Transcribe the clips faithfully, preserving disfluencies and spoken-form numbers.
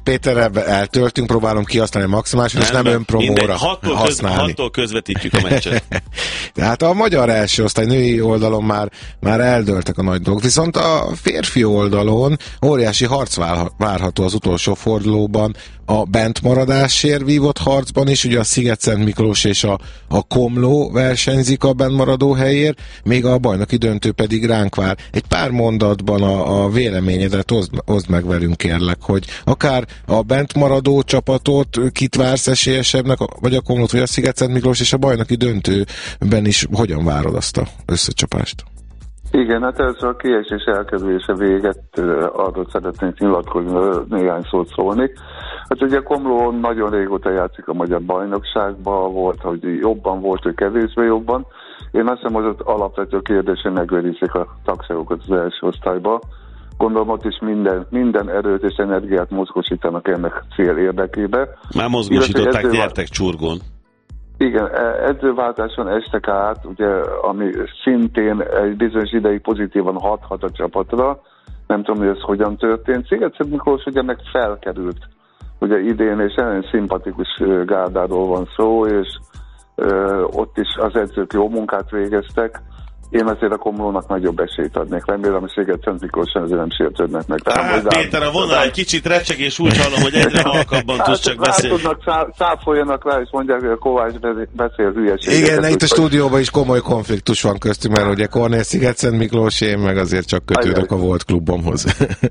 Péterrel eltöltünk, próbálom kihasználni maximálisan, és nem önpromóra használni. Hattól közvetítjük a meccset. Hát a magyar első osztály női oldalon már, már eldőltek a nagy dolgok, viszont a férfi oldalon óriási harc várható az utolsó fordulóban, a bentmaradásért vívott harcban is, ugye a Sziget-Szent Miklós és a, a Komló versenyzik a bentmaradó helyért, még a bajnoki döntő pedig ránk vár. Egy pár mondatban a, a véleményedet oszd, oszd meg velünk, kérlek, hogy akár a bentmaradó csapatot kit vársz esélyesebbnek, vagy a Komlót, vagy a Sziget-Szent Miklós, és a bajnoki döntőben is hogyan várod azt a összecsapást? Igen, hát ez a kiesés elkerülése véget, arról szeretnénk nyilatkozni, néhány szót szólni. Hát ugye Komló nagyon régóta játszik a magyar bajnokságban, volt, hogy jobban volt, hogy kevésbé jobban. Én azt hiszem, hogy ott alapvető kérdés, hogy megőrizzék a tagságokat az első osztályba. Gondolom, ott is minden, minden erőt és energiát mozgósítanak ennek cél érdekébe. Már mozgósították, nyertek csurgón. Igen, edzőváltáson estek át, ugye, ami szintén egy bizonyos ideig pozitívan hathat a csapatra. Nem tudom, hogy ez hogyan történt. Sziget-Szent Miklós ugye meg felkerült ugye idén, és nagyon szimpatikus gárdáról van szó, és ö, ott is az edzők jó munkát végeztek. Én azért a Komlónak nagyobb esélyt adnék. Remélem, hogy Sziget-Szent Miklóson azért nem sértődnek meg. Hát, Péter, a vonal egy kicsit recseg, és úgy hallom, hogy egyre halkabban tudsz csak beszélni. Hát, cáfoljanak rá, és mondják, hogy a Kovács beszél hülyeséget. Igen, itt a stúdióban is komoly konfliktus van köztünk, mert ugye Kornél Sziget-Szent Miklós, én meg azért csak kötődök a volt klubomhoz.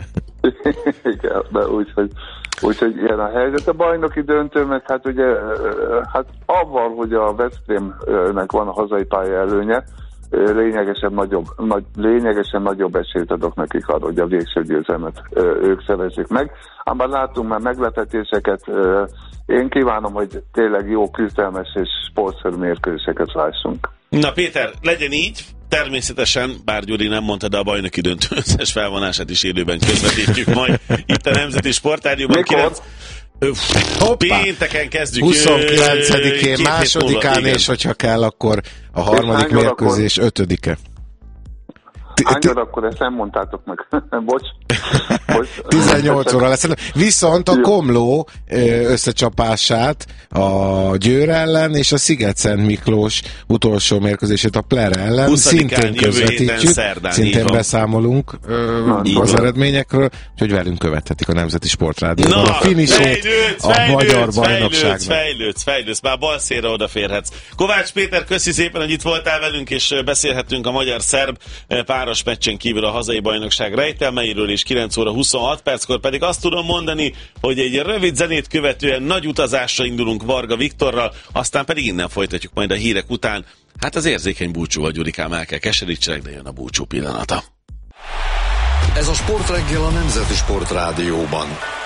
Igen, de úgyhogy Úgyhogy ilyen a helyzet. A bajnoki döntő, meg hát ugye, hát avval, hogy a Veszprémnek van a hazai pálya előnye, lényegesen nagyobb, nagy, lényegesen nagyobb esélyt adok nekik arra, hogy a végső győzelmet ők szerezzék meg. Ám már látunk már meglepetéseket. Én kívánom, hogy tényleg jó, küzdelmes és sportszerű mérkőzéseket lássunk. Na Péter, legyen így. Természetesen, bár Gyuri nem mondta, de a bajnoki döntő összes felvonását is élőben közvetítjük majd itt a Nemzeti Sportrádióban. kilenc Pénteken kezdjük. huszonkilencedikén, másodikán, és hogyha kell, akkor a harmadik mérkőzés ötödike. Hányod akkor ezt nem mondtátok meg? Bocs. Bocs. tizennyolc óra lesz. Viszont a Komló összecsapását a Győr ellen és a Sziget-Szent Miklós utolsó mérkőzését a Pler ellen szintén közvetítjük, szerdán, szintén beszámolunk Na, az eredményekről, hogy velünk követhetik a Nemzeti Sportrádióban a finisét a fejlődsz, magyar bajnokságban. Fejlődsz, fejlődsz, már bal szélre odaférhetsz. Kovács Péter, köszi szépen, hogy itt voltál velünk, és beszélhettünk a magyar-szerb páros meccsen kívül a hazai bajnokság rejtelmeiről, és kilenc óra huszonhat perckor pedig azt tudom mondani, hogy egy rövid zenét követően nagy utazásra indulunk Varga Viktorral, aztán pedig innen folytatjuk majd a hírek után. Hát az érzékeny búcsúval, Gyurikám, el kell keserítsenek, de jön a búcsú pillanata. Ez a Sportreggel a Nemzeti Sportrádióban.